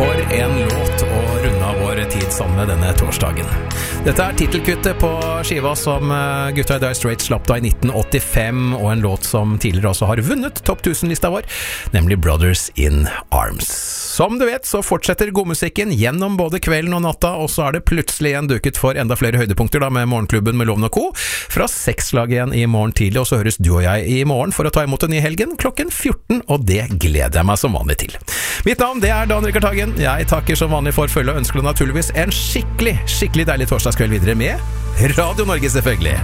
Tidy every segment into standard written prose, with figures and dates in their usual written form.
For en låt å runde av vår tid sammen med denne torsdagen. Dette titelkuttet på skiva som Gutta i Dire Straits slapp da i 1985, og en låt som tidligere også har vunnet topp 1000-lista vår, nemlig Brothers in Arms. Som du vet så fortsetter godmusikken gjennom både kvelden og natta, og så det plutselig igjen duket for enda flere høydepunkter da med Morgenklubben med Loven og Co. Fra 6-slag igjen i morgen tidlig, og så høres du og jeg i morgen for å ta imot en ny helgen klokken 14, og det gleder jeg meg som vanlig til. Mitt navn det Dan Rikard Hagen. Jeg takker som vanlig for følge og ønsker deg naturligvis en skikkelig deilig torsdagskveld videre med Radio Norge selvfølgelig.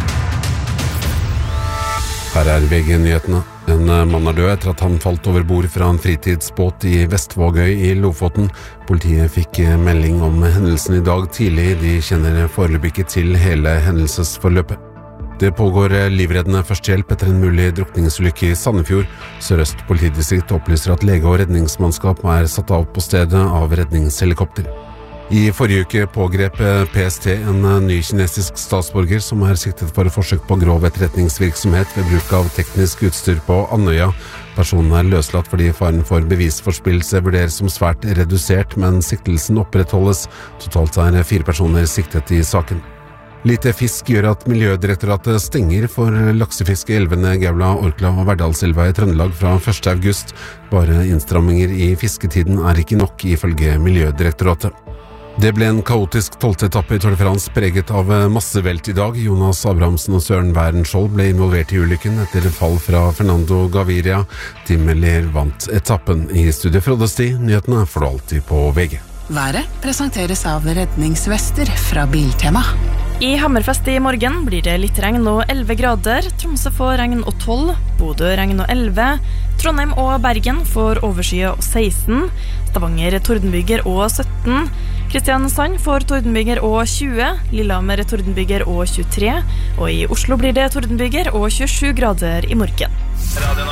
Her VG-nyhetene. En mann død etter at han falt over bord fra en fritidsbåt i Vestvågøy i Lofoten. Politiet fikk melding om hendelsen i dag tidlig. De kjenner foreløpig ikke til hele hendelsesforløpet. Det pågår livreddende førstehjelp etter en mulig drukningsulykke i Sandefjord. Sør-Øst politidistrikt opplyser at lege og redningsmannskap satt av på stedet av redningshelikopter. I forrige uke pågrep PST en ny kinesisk statsborger som siktet for forsøk på grov etterretningsvirksomhet ved bruk av teknisk utstyr på Andøya. Personen løslatt fordi faren for bevisforspillelse vurderes som svært redusert, men siktelsen opprettholdes. Totalt 4 personer siktet i saken. Lite fisk gjør at Miljødirektoratet stenger for laksefiske i elvene Gaula, Orkla og Verdalselva i Trøndelag fra 1. august. Bare innstramminger i fisketiden ikke nok ifølge Miljødirektoratet. Det ble en kaotisk 12. etappe i Tour de France preget av massevelt i dag. Jonas Abrahamsen og Søren Wærenskjold ble involvert i ulykken etter fall fra Fernando Gaviria. Tim Melier vant etappen. I studiet Frode Sti, nyhetene får du alltid på VG. Været presenteres av redningsvester fra Biltema. I Hammerfest i morgen blir det litt regn og 11 grader, Tromsø får regn og 12, Bodø regn og 11, Trondheim og Bergen får overskye og 16, Stavanger tordenbyger og 17, Kristiansand får tordenbyger og 20, Lillehammer tordenbyger og 23, og i Oslo blir det tordenbyger og 27 grader i morgen.